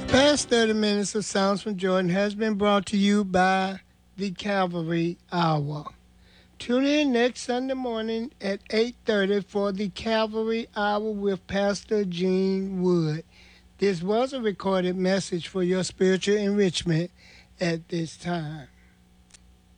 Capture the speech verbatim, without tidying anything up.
Past thirty minutes of Sounds from Jordan has been brought to you by the Calvary Hour. Tune in next Sunday morning at eight thirty for the Calvary Hour with Pastor Gene Wood. This was a recorded message for your spiritual enrichment at this time.